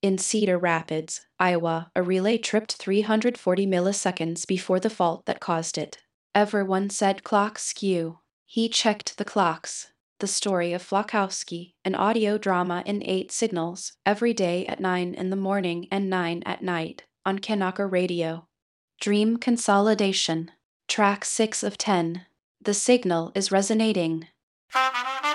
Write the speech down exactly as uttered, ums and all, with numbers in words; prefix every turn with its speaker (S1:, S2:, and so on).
S1: In Cedar Rapids, Iowa, a relay tripped three hundred forty milliseconds before the fault that caused it. Everyone said clocks skew. He checked the clocks. The story of Flakowski, an audio drama in eight signals, every day at nine in the morning and nine at night, on Kanaka Radio. Dream Consolidation. Track six of ten. The signal is resonating.